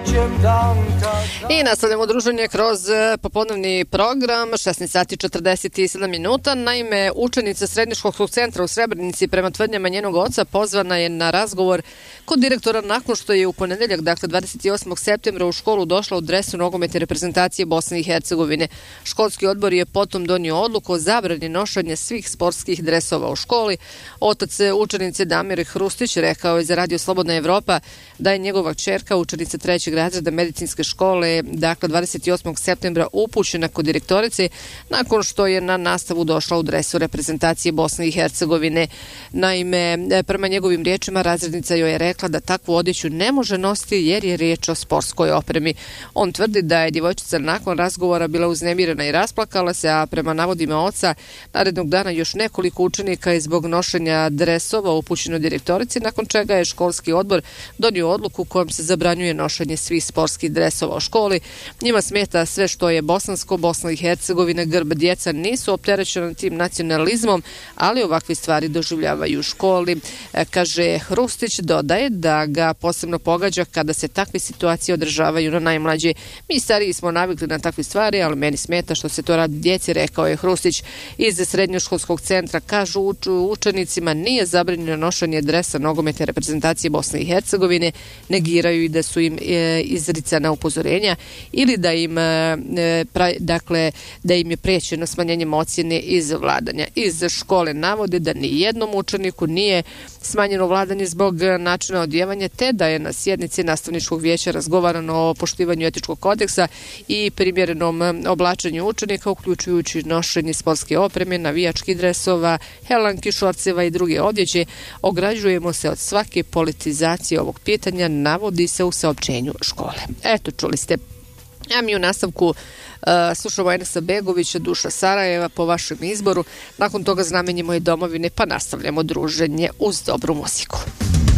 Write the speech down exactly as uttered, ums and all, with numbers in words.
I nastavljamo druženje kroz popodnevni program, šesnaest sati četrdeset sedam minuta. Naime, učenica Srednjoškolskog centra u Srebrenici prema tvrdnjama njenog oca pozvana je na razgovor kod direktora nakon što je u ponedeljak, dakle dvadeset osmog septembra, u školu došla u dresu nogometne reprezentacije Bosne i Hercegovine. Školski odbor je potom donio odluku o zabrani nošenja svih sportskih dresova u školi. Otac učenice Damir Hrustić rekao je za Radio Slobodna Evropa da je njegova kćerka, učenica trećeg razreda medicinske škole, dakle dvadeset osmog septembra upućena kod direktorice nakon što je na nastavu došla u dresu reprezentacije Bosne i Hercegovine. Naime, prema njegovim riječima, razrednica joj je rekla da takvu odjeću ne može nositi jer je riječ o sportskoj opremi. On tvrdi da je djevojčica nakon razgovora bila uznemirena i rasplakala se, a prema navodima oca, narednog dana još nekoliko učenika je zbog nošenja dresova upućeno direktorici, nakon čega je školski odbor donio odluku kojom se zabranjuje nošenje svih sportskih dresova u školi. Njima smeta sve što je bosansko, Bosna i Hercegovina, grb, djeca nisu opterećena tim nacionalizmom, ali ovakve stvari doživljavaju u školi. Kaže Hrustić, dodaje da ga posebno pogađa kada se takve situacije održavaju na najmlađe. Mi stariji smo navikli na takve stvari, ali meni smeta što se to radi djeci, rekao je Hrustić. Iz Srednjoškolskog centra kažu učenicima nije zabranjeno nošenje dresa nogometne reprezentacije Bosne i Hercegovine, negiraju i da su im e, izricana upozorenja ili da im e, pra, dakle da im je priječeno smanjenjem ocjene iz vladanja. Iz škole navode da ni jednom učeniku nije smanjeno vladanje zbog načina odjevanja, te da je na sjednici nastavničkog vijeća razgovarano o poštivanju etičkog kodeksa i primjerenom oblačenju učenika, uključujući nošenje sportske opreme, navijačkih dresova, helanki, šorceva i druge odjeće. Ograđujemo se od svake politizacije ovog pitanja, navodi se u saopćenju škole. Eto, čuli ste. A mi u nastavku uh, slušamo Enesa Begovića, Duša Sarajeva po vašem izboru. Nakon toga Znamenje moje domovine, pa nastavljamo druženje uz dobru muziku.